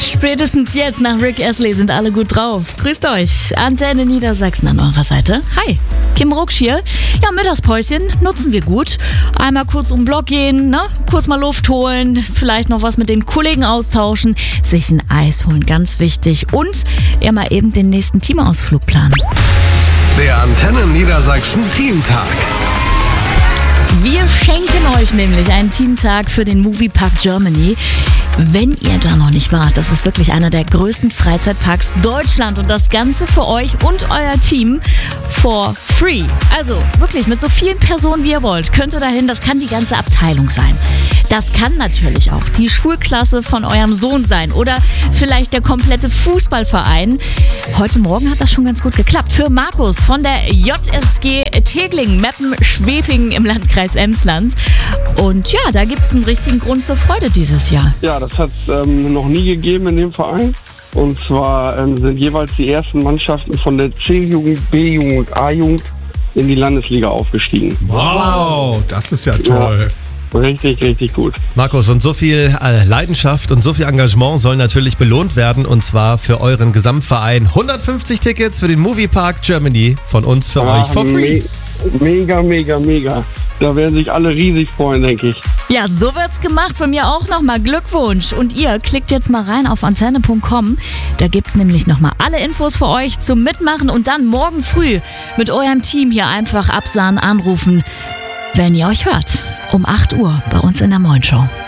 Spätestens jetzt nach Rick Astley sind alle gut drauf. Grüßt euch, Antenne Niedersachsen an eurer Seite. Hi, Kim Rucksch hier. Ja, Mittagspäuschen nutzen wir gut. Einmal kurz um den Block gehen, ne? Kurz mal Luft holen, vielleicht noch was mit den Kollegen austauschen, sich ein Eis holen, ganz wichtig. Und ja, mal eben den nächsten Teamausflug planen. Der Antenne Niedersachsen Teamtag. Wir schenken euch nämlich einen Teamtag für den Moviepark Germany. Wenn ihr da noch nicht wart, das ist wirklich einer der größten Freizeitparks Deutschland und das Ganze für euch und euer Team for free. Also wirklich mit so vielen Personen wie ihr wollt. Könnt ihr dahin, das kann die ganze Abteilung sein. Das kann natürlich auch die Schulklasse von eurem Sohn sein oder vielleicht der komplette Fußballverein. Heute Morgen hat das schon ganz gut geklappt. Für Markus von der JSG Teglingen, Meppen, Schwefingen im Landkreis Emsland. Und ja, da gibt es einen richtigen Grund zur Freude dieses Jahr. Ja, das hat es noch nie gegeben in dem Verein. Und zwar sind jeweils die ersten Mannschaften von der C-Jugend, B-Jugend, A-Jugend in die Landesliga aufgestiegen. Wow, das ist ja toll. Ja, richtig, richtig gut. Markus, und so viel Leidenschaft und so viel Engagement soll natürlich belohnt werden, und zwar für euren Gesamtverein. 150 Tickets für den Moviepark Germany von uns für euch for free. Mega, mega, mega. Da werden sich alle riesig freuen, denke ich. Ja, so wird's gemacht. Von mir auch nochmal Glückwunsch. Und ihr klickt jetzt mal rein auf antenne.com. Da gibt's nämlich nochmal alle Infos für euch zum Mitmachen und dann morgen früh mit eurem Team hier einfach absahen, anrufen, wenn ihr euch hört. Um 8 Uhr bei uns in der Moin Show.